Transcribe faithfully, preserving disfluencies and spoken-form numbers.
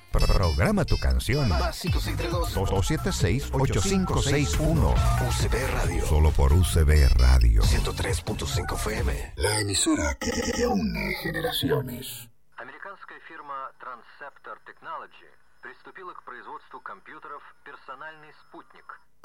Programa tu canción. Más cinco seis tres dos, dos siete seis, ocho cinco seis uno. U C B Radio. Solo por U C B Radio. ciento tres punto cinco F M. La emisora que, que une generaciones. Американская фирма Transceptor Technology приступила к производству компьютеров «Персональный спутник»,